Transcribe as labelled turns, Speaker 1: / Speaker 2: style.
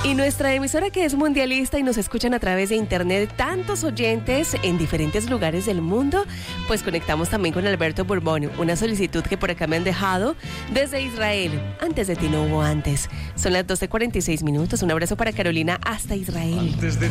Speaker 1: Y nuestra emisora, que es mundialista y nos escuchan a través de internet tantos oyentes en diferentes lugares del mundo, pues conectamos también con Alberto Borbón, una solicitud que por acá me han dejado desde Israel. Antes de ti no hubo antes. Son las 12:46. Un abrazo para Carolina hasta Israel.
Speaker 2: Antes de